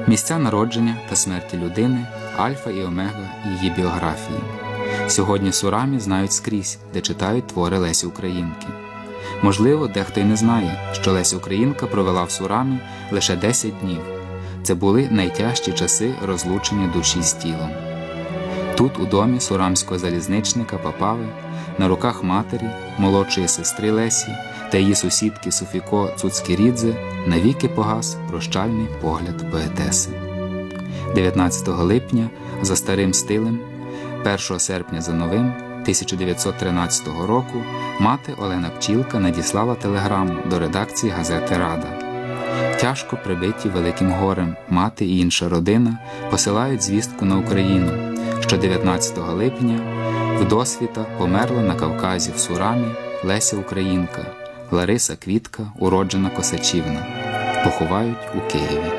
Місця народження та смерті людини – альфа і омега її біографії. Сьогодні Сурамі знають скрізь, де читають твори Лесі Українки. Можливо, дехто й не знає, що Леся Українка провела в Сурамі лише 10 днів. Це були найтяжчі часи розлучення душі з тілом. Тут, у домі сурамського залізничника Папави, на руках матері, молодшої сестри Лесі та її сусідки Суфіко Цуцькірідзе навіки погас прощальний погляд поетеси. 19 липня за старим стилем, 1 серпня за новим 1913 року мати Олена Пчілка надіслала телеграму до редакції газети «Рада». Тяжко прибиті великим горем мати і інша родина посилають звістку на Україну, що 19 липня вдосвіта померла на Кавказі в Сурамі Леся Українка, Лариса Квітка, уроджена Косачівна. Поховають у Києві.